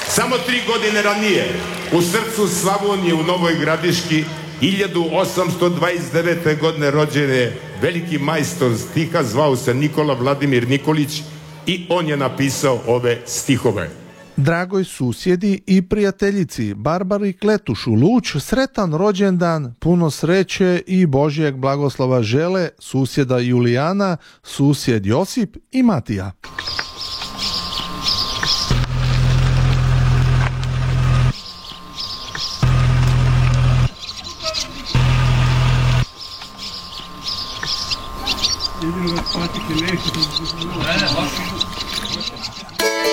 Samo 3 godine ranije, u srcu Slavonije u Novoj Gradiški, 1829. godine rođen je veliki majstor stiha, zvao se Nikola Vladimir Nikolić i on je napisao ove stihove. Dragoj susjedi i prijateljici Barbari Kletušu Luč sretan rođendan, puno sreće i Božjeg blagoslova žele susjeda Julijana, susjed Josip i Matija. Jedino da patike neće,